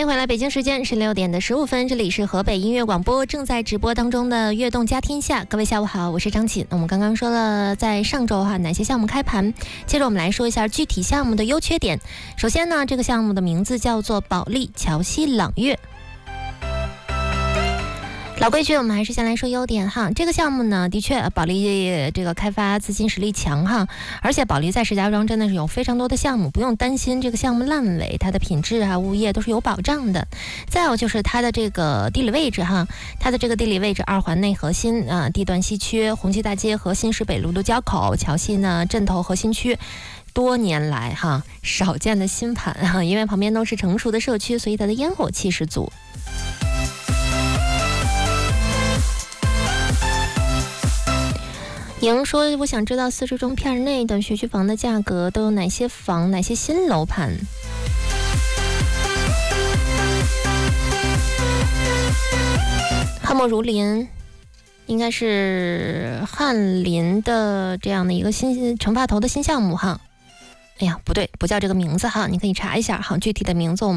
迎回来，北京时间16点15分，这里是河北音乐广播正在直播当中的悦动家天下。各位下午好，我是张锦。我们刚刚说了在上周哪些项目开盘，接着我们来说一下具体项目的优缺点。首先呢，这个项目的名字叫做保利桥西朗悦。老规矩，我们还是先来说优点哈。这个项目呢，的确保利这个开发资金实力强哈，而且保利在石家庄真的是有非常多的项目，不用担心这个项目烂尾，它的品质物业都是有保障的。再有就是它的这个地理位置哈，它的这个地理位置2环内核心地段西区，红旗大街和新市北路的交口，桥西呢镇头核心区。多年来少见的新盘因为旁边都是成熟的社区，所以它的烟火气十足。莹说：“我想知道4市中片内的学区房的价格都有哪些房，哪些新楼盘？”汉墨如林应该是翰林的这样的一个新成发头的新项目哈。哎呀，不对，不叫这个名字哈，你可以查一下哈，具体的名字我们